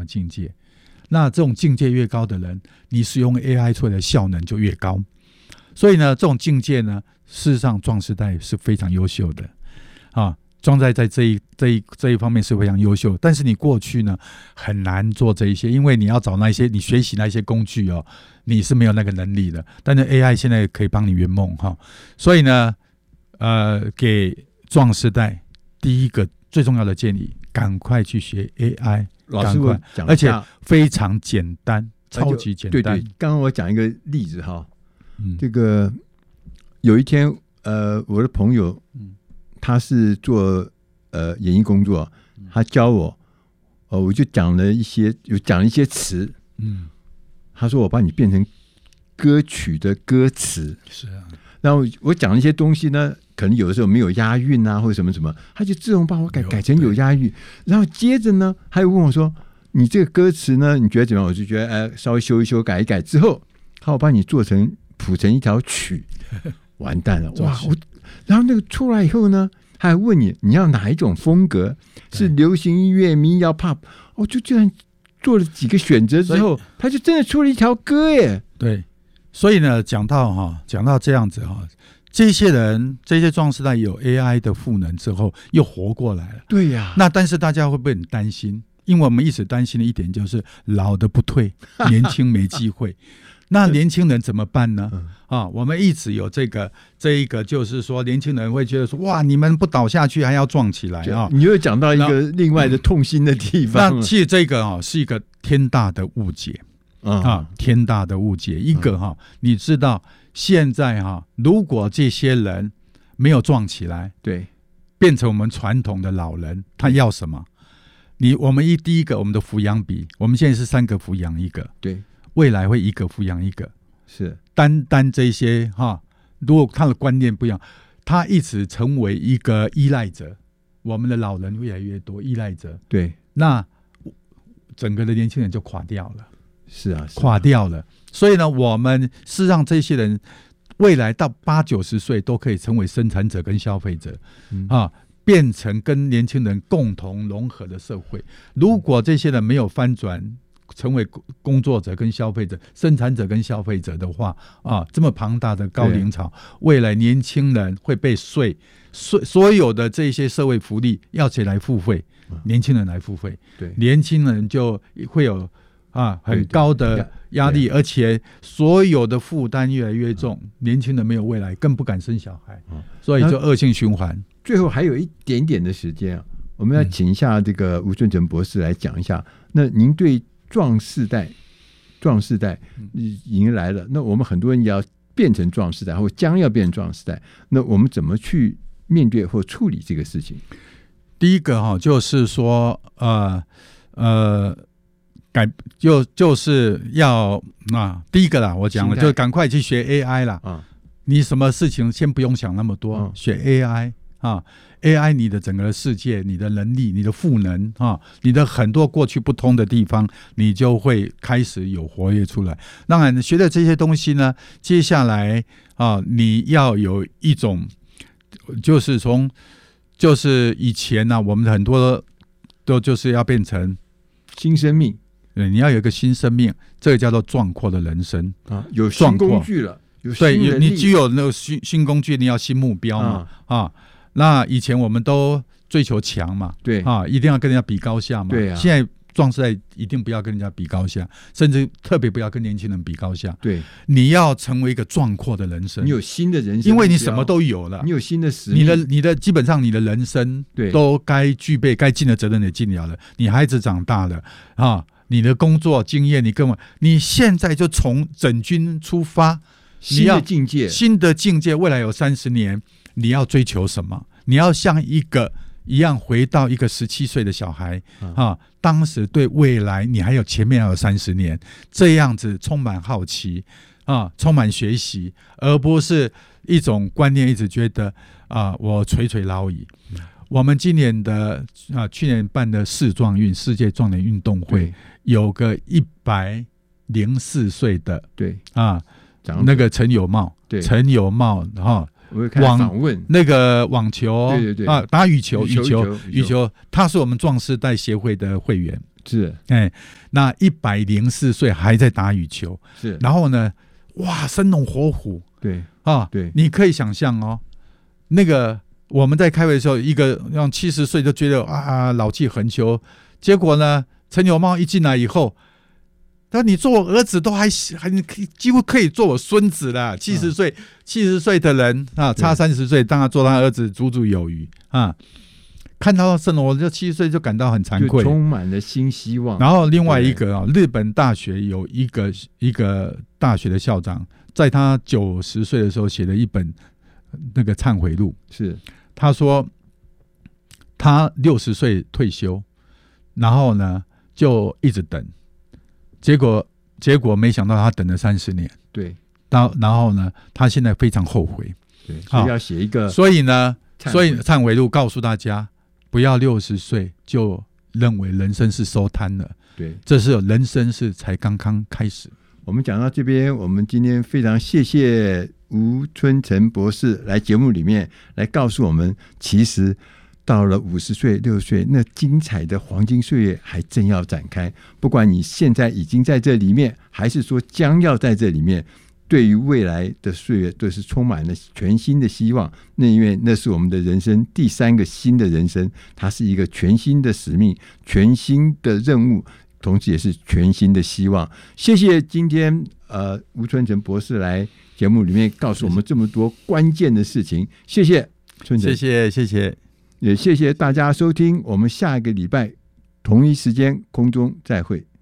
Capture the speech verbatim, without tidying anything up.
么境界。那这种境界越高的人，你使用 A I 出来的效能就越高。所以呢，这种境界呢，事实上壮世代是非常优秀的啊。壮世代在这一这一这一方面是非常优秀，但是你过去呢很难做这一些，因为你要找那些你学习那些工具哦，你是没有那个能力的。但是 A I 现在可以帮你圆梦哈，所以呢，呃，给壮世代第一个最重要的建议，赶快去学 A I。 老师我讲， 而且非常简单，超级简单。 对对，刚刚我讲一个例子哈，嗯，这个有一天，呃，我的朋友，嗯，他是做呃演艺工作，他教我，呃，我就讲了一些，有讲了一些词，嗯，他说我帮你变成歌曲的歌词， 是啊， 然后我讲了一些东西呢，可能有的时候没有押韵啊，或者什么什么，他就自动帮我改改成有押韵。然后接着呢，他又问我说：“你这个歌词呢，你觉得怎么样？”我就觉得，呃，稍微修一修，改一改之后，他我帮你做成谱成一条曲，完蛋了，哇！我然后那个出来以后呢，他还问你你要哪一种风格，是流行音乐、民谣、pop， 我就这样做了几个选择之后，他就真的出了一条歌耶。 对。所以呢，讲到哈，讲到这样子哈，这些人，这些壮世代有 A I 的赋能之后，又活过来了。 对呀、啊。 那但是大家会不会很担心？因为我们一直担心的一点就是老的不退，年轻没机会。那年轻人怎么办呢？啊，我们一直有这个这一个，就是说年轻人会觉得说，哇，你们不倒下去还要撞起来啊！ 你又讲到一个另外的痛心的地方。 那其实这个啊是一个天大的误解。啊，天大的误解！一个哈，你知道现在哈，如果这些人没有撞起来， 对， 变成我们传统的老人，他要什么？你我们一第一个，我们的抚养比，我们现在是三个抚养一个， 对， 未来会一个抚养一个， 是单单这些哈，如果他的观念不一样，他一直成为一个依赖者，我们的老人越来越多依赖者， 对， 那整个的年轻人就垮掉了。 是啊，是啊， 垮掉了。所以呢，我们是让这些人未来到八九十岁都可以成为生产者跟消费者，嗯、啊，变成跟年轻人共同融合的社会。如果这些人没有翻转，成为工作者跟消费者、生产者跟消费者的话，啊，这么庞大的高龄潮，未来年轻人会被税，所所有的这些社会福利要谁来付费？年轻人来付费， 对， 年轻人就会有。啊，很高的压力，而且所有的负担越来越重，年轻人没有未来，更不敢生小孩，所以就恶性循环。 最后还有一点点的时间啊，我们要请一下这个吴顺成博士来讲一下。嗯、那您对壮世代，壮世代迎来了，那我们很多人也要变成壮世代，或将要变成壮世代，那我们怎么去面对或处理这个事情？ 第一个哈，就是说，呃呃。改就就是要啊，第一个啦，我讲了，就赶快去学 A I 啦。啊，你什么事情先不用想那么多，嗯、学 A I 啊 ，A I 你的整个世界、你的能力、你的赋能啊，你的很多过去不通的地方，你就会开始有活跃出来。当然，学的这些东西呢，接下来啊，你要有一种，就是从就是以前呢、啊，我们很多都就是要变成新生命。 对，你要有一个新生命，这个叫做壮阔的人生啊，有新工具了，有新对，你具有那个新新工具，你要新目标嘛 啊, 啊。那以前我们都追求强嘛， 对啊，一定要跟人家比高下嘛。 对啊， 现在壮世代一定不要跟人家比高下，甚至特别不要跟年轻人比高下。 对， 你要成为一个壮阔的人生， 你有新的人生， 因为你什么都有了， 你有新的使命， 你的你的基本上你的人生都该具备，该尽的责任也尽了了。你孩子长大了啊。你的工作经验，你根本你现在就从整军出发， 新的境界， 新的境界，未来有三十年，你要追求什么？你要像一个一样回到一个十七岁的小孩、嗯、啊，当时对未来你还有前面还有三十年，这样子充满好奇啊，充满学习，而不是一种观念一直觉得啊，我垂垂老矣。嗯我们今年的啊，去年办的世壮运世界壮年运动会，有个一百零四岁的对啊，那个陈有茂， 对陈有茂哈， 访问那个网球， 对对对啊，打羽球，羽球， 羽球， 羽球，他是我们壮世代协会的会员， 是， 哎，那一百零四岁还在打羽球， 是， 然后呢，哇，生龙活虎， 对啊， 对， 你可以想象哦，那个我们在开会的时候，一个让七十岁就觉得啊老气横秋，结果呢，陈有茂一进来以后。那你做我儿子都还还你几乎可以做我孙子了。七十岁七十岁的人啊，差三十岁，当然做他儿子足足有余啊。看到圣龙，我就七十岁就感到很惭愧， 充满了新希望。 然后另外一个啊，日本大学有一个一个大学的校长，在他九十岁的时候写了一本那个忏悔录， 是他说他六十岁退休，然后呢就一直等。结果，结果没想到他等了三十年。 对， 然后，然后呢，他现在非常后悔。 对，所以要写一个。 所以呢，所以忏悔录告诉大家，不要六十岁就认为人生是收摊了。 对， 这是人生是才刚刚开始。 我们讲到这边，我们今天非常谢谢吴春成博士来节目里面来告诉我们，其实。到了五十岁、六十岁，那精彩的黄金岁月还正要展开。不管你现在已经在这里面，还是说将要在这里面，对于未来的岁月都是充满了全新的希望。那因为那是我们的人生第三个新的人生，它是一个全新的使命、全新的任务，同时也是全新的希望。谢谢今天呃吴春成博士来节目里面告诉我们这么多关键的事情。谢谢春成， 谢谢谢谢。 也谢谢大家收听，我们下一个礼拜同一时间空中再会。